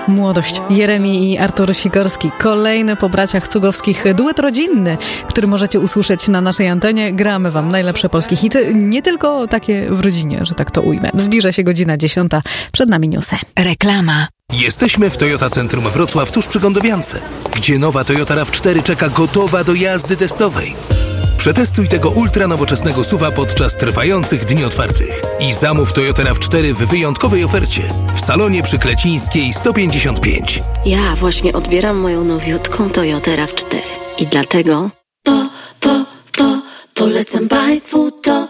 Młodość. Jeremi i Artur Sikorski. Kolejny po braciach Cugowskich duet rodzinny, który możecie usłyszeć na naszej antenie. Gramy wam najlepsze polskie hity, nie tylko takie w rodzinie, że tak to ujmę. Zbliża się godzina 10. Przed nami newsy. Reklama. Jesteśmy w Toyota Centrum Wrocław tuż przy Gądowiance, gdzie nowa Toyota RAV4 czeka gotowa do jazdy testowej. Przetestuj tego ultra nowoczesnego SUV-a podczas trwających dni otwartych i zamów Toyota RAV4 w wyjątkowej ofercie w salonie przy Klecińskiej 155. Ja właśnie odbieram moją nowiutką Toyotę RAV4 i dlatego polecam Państwu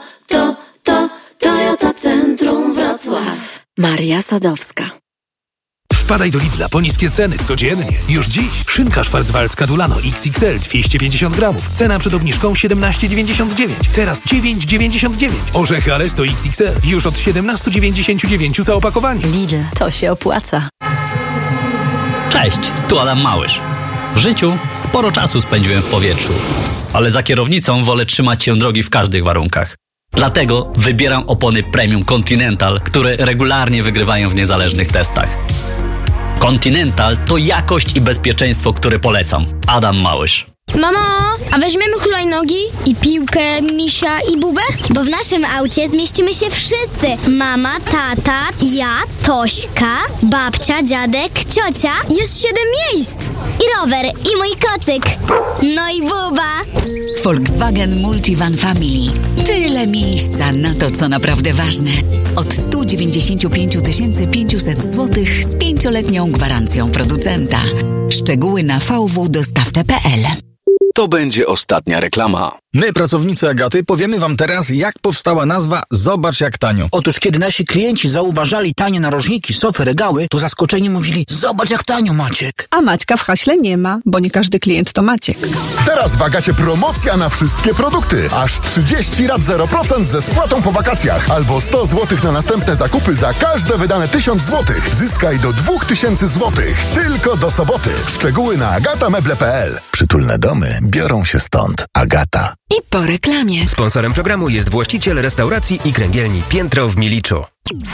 Toyota Centrum Wrocław. Maria Sadowska. Wpadaj do Lidla po niskie ceny codziennie. Już dziś szynka szwarcwaldzka Dulano XXL 250 gramów. Cena przed obniżką 17,99. Teraz 9,99. Orzechy Alesto XXL już od 17,99 za opakowanie. Lidl, to się opłaca. Cześć, tu Adam Małysz. W życiu sporo czasu spędziłem w powietrzu, ale za kierownicą wolę trzymać się drogi w każdych warunkach. Dlatego wybieram opony Premium Continental, które regularnie wygrywają w niezależnych testach. Continental to jakość i bezpieczeństwo, które polecam. Adam Małysz. Mamo, a weźmiemy hulajnogi i piłkę, misia i bubę? Bo w naszym aucie zmieścimy się wszyscy. Mama, tata, ja, Tośka, babcia, dziadek, ciocia. Jest 7 miejsc. I rower, i mój kocyk. No i buba. Volkswagen Multivan Family. Tyle miejsca na to, co naprawdę ważne. Od 195 500 zł z 5-letnią gwarancją producenta. Szczegóły na vwdostawcze.pl. To będzie ostatnia reklama. My, pracownicy Agaty, powiemy wam teraz, jak powstała nazwa Zobacz jak tanio. Otóż, kiedy nasi klienci zauważali tanie narożniki, sofy, regały, to zaskoczeni mówili: zobacz jak tanio, Maciek. A Maćka w haśle nie ma, bo nie każdy klient to Maciek. Teraz w Agacie promocja na wszystkie produkty. Aż 30 rat 0% ze spłatą po wakacjach. Albo 100 zł na następne zakupy za każde wydane 1000 zł. Zyskaj do 2000 zł. Tylko do soboty. Szczegóły na agatameble.pl. Przytulne domy biorą się stąd. Agata. I po reklamie. Sponsorem programu jest właściciel restauracji i kręgielni Piętro w Miliczu.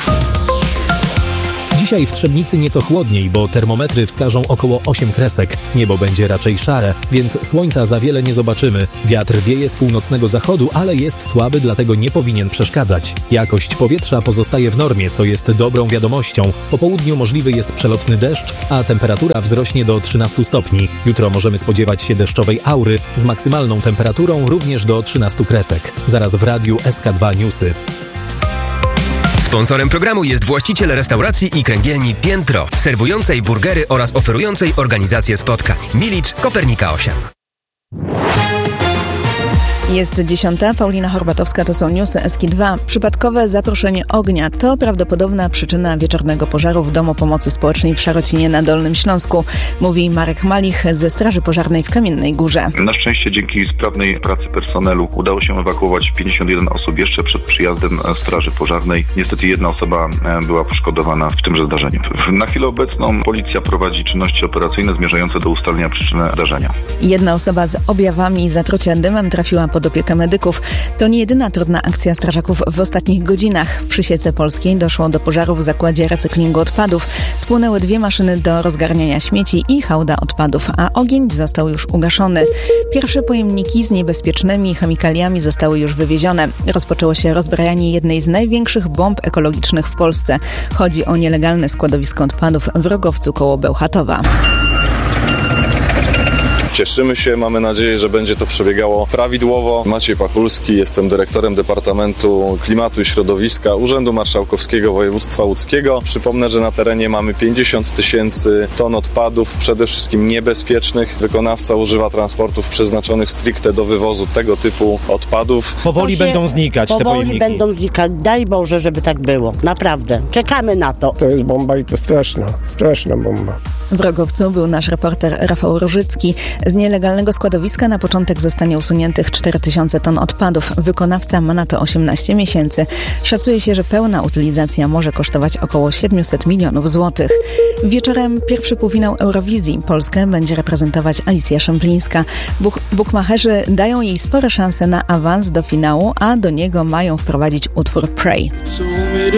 Dzisiaj w Trzebnicy nieco chłodniej, bo termometry wskażą około 8 kresek. Niebo będzie raczej szare, więc słońca za wiele nie zobaczymy. Wiatr wieje z północnego zachodu, ale jest słaby, dlatego nie powinien przeszkadzać. Jakość powietrza pozostaje w normie, co jest dobrą wiadomością. Po południu możliwy jest przelotny deszcz, a temperatura wzrośnie do 13 stopni. Jutro możemy spodziewać się deszczowej aury z maksymalną temperaturą również do 13 kresek. Zaraz w radiu SK2 Newsy. Sponsorem programu jest właściciel restauracji i kręgielni Piętro, serwującej burgery oraz oferującej organizację spotkań. Milicz, Kopernika 8. Jest 10. Paulina Horbatowska, to są newsy SK2. Przypadkowe zaproszenie ognia to prawdopodobna przyczyna wieczornego pożaru w Domu Pomocy Społecznej w Szarocinie na Dolnym Śląsku, mówi Marek Malich ze Straży Pożarnej w Kamiennej Górze. Na szczęście dzięki sprawnej pracy personelu udało się ewakuować 51 osób jeszcze przed przyjazdem Straży Pożarnej. Niestety jedna osoba była poszkodowana w tymże zdarzeniu. Na chwilę obecną policja prowadzi czynności operacyjne zmierzające do ustalenia przyczyny zdarzenia. Jedna osoba z objawami zatrucia dymem trafiła pod opiekę medyków. To nie jedyna trudna akcja strażaków w ostatnich godzinach. W Przysiece Polskiej doszło do pożaru w zakładzie recyklingu odpadów. Spłonęły 2 maszyny do rozgarniania śmieci i hałda odpadów, a ogień został już ugaszony. Pierwsze pojemniki z niebezpiecznymi chemikaliami zostały już wywiezione. Rozpoczęło się rozbrajanie jednej z największych bomb ekologicznych w Polsce. Chodzi o nielegalne składowisko odpadów w Rogowcu koło Bełchatowa. Cieszymy się, mamy nadzieję, że będzie to przebiegało prawidłowo. Maciej Pachulski, jestem dyrektorem Departamentu Klimatu i Środowiska Urzędu Marszałkowskiego Województwa Łódzkiego. Przypomnę, że na terenie mamy 50 000 ton odpadów, przede wszystkim niebezpiecznych. Wykonawca używa transportów przeznaczonych stricte do wywozu tego typu odpadów. Powoli będą znikać te pojemniki. Powoli będą znikać. Daj Boże, żeby tak było. Naprawdę. Czekamy na to. To jest bomba i to straszna bomba. W Rogowcu był nasz reporter Rafał Różycki. Z nielegalnego składowiska na początek zostanie usuniętych 4000 ton odpadów. Wykonawca ma na to 18 miesięcy. Szacuje się, że pełna utylizacja może kosztować około 700 milionów złotych. Wieczorem pierwszy półfinał Eurowizji. Polskę będzie reprezentować Alicja Szemplińska. Bukmacherzy dają jej spore szanse na awans do finału, a do niego mają wprowadzić utwór Pray.